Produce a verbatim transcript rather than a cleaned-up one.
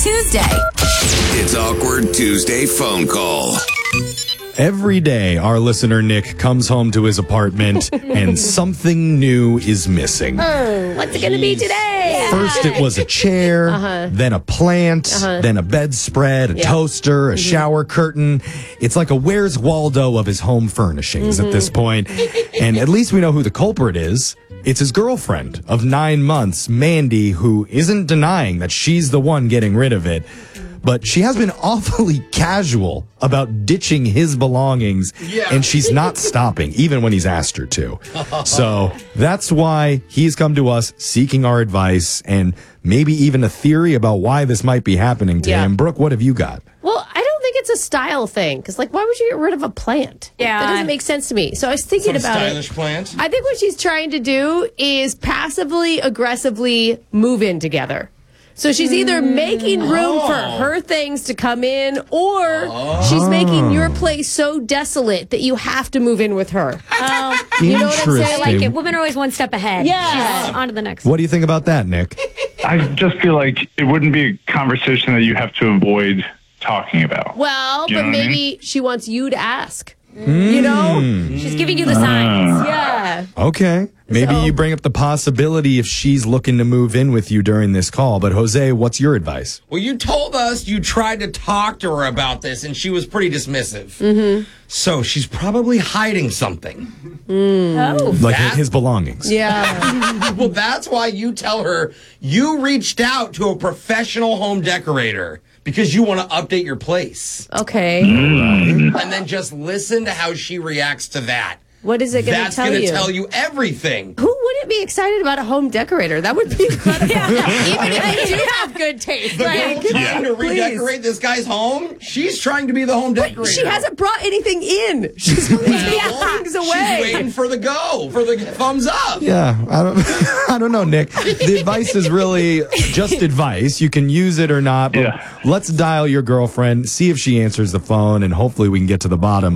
Tuesday. It's Awkward Tuesday phone call. Every day, our listener Nick comes home to his apartment and something new is missing. Oh, what's it going to be today? First, it was a chair, Uh-huh. then a plant, Uh-huh. then a bedspread, a Yeah. toaster, a Mhm. shower curtain. It's like a Where's Waldo of his home furnishings Mhm. at this point. And at least we know who the culprit is. It's his girlfriend of nine months, Mandy, who isn't denying that she's the one getting rid of it. But she has been awfully casual about ditching his belongings, Yeah. and she's not stopping, even when he's asked her to. So that's why he's come to us seeking our advice and maybe even a theory about why this might be happening to Yeah. him. Brooke, what have you got? Well, I don't think it's a style thing. Because, like, why would you get rid of a plant? Yeah. That doesn't make sense to me. So I was thinking Some about stylish it. plant. I think what she's trying to do is passively, aggressively move in together. So she's either making room for Oh. her things to come in, or she's making your place so desolate that you have to move in with her. Oh, You know what I'm saying? I like it. Women are always one step ahead. Yeah. She's on to the next. What do you think about that, Nick? I just feel like it wouldn't be a conversation that you have to avoid talking about. Well, You but know what I maybe she wants you to ask. You know? She's giving you the signs. Yeah. Okay. Maybe So- you bring up the possibility if she's looking to move in with you during this call. But Jose, what's your advice? Well, you told us you tried to talk to her about this, and she was pretty dismissive. Mm-hmm. So she's probably hiding something. Oh. Like That- his belongings. Yeah. Well, that's why you tell her you reached out to a professional home decorator because you want to update your place. Okay. And then just listen to how she reacts to that. What is it going to That's tell going to you? tell you everything. Who wouldn't be excited about a home decorator? That would be incredible. Even if you do have good taste. The girl Like, trying to please. redecorate this guy's home, she's trying to be the home decorator. She hasn't brought anything in. She's only taking things away. She's waiting for the go, for the thumbs up. Yeah, I don't, I don't know, Nick. The advice is really just advice. You can use it or not. But Yeah. let's dial your girlfriend, see if she answers the phone, and hopefully we can get to the bottom